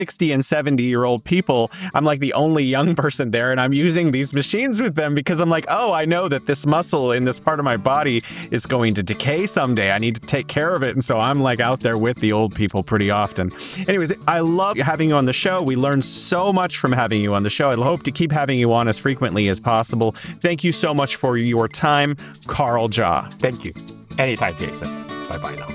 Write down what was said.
60 and 70-year-old people, I'm like the only young person there, and I'm using these machines with them because I'm like, oh, I know that this muscle in this part of my body is going to decay someday. I need to take care of it. And so I'm like out there with the old people pretty often. Anyways, I love having you on the show. We learned so much from having you on the show. I hope to keep having you on as frequently as possible. Thank you so much for your time, Carl Jia. Thank you. Anytime, Jason. Bye-bye now.